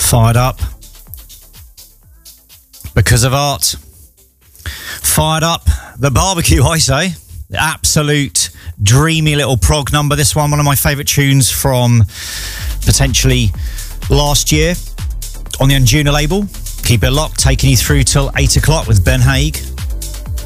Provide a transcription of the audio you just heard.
Fired up because of art. Fired up the barbecue, I say. The absolute dreamy little prog number. This one of my favourite tunes from potentially last year on the Anjuna label. Keep it locked, taking you through till 8 o'clock with Ben Haig.